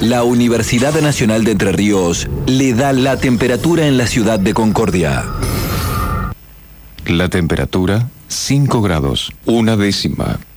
La Universidad Nacional de Entre Ríos le da la temperatura en la ciudad de Concordia. La temperatura, 5 grados, 1 décima.